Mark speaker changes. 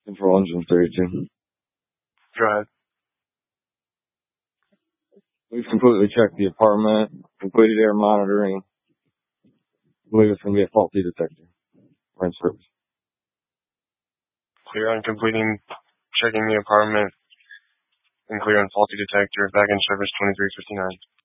Speaker 1: Control engine 32.
Speaker 2: Go ahead.
Speaker 1: We've completely checked the apartment, completed air monitoring. I believe it's going to be a faulty detector. We're in service.
Speaker 2: Clear on checking the apartment, and clear on faulty detector. Back in service 2359.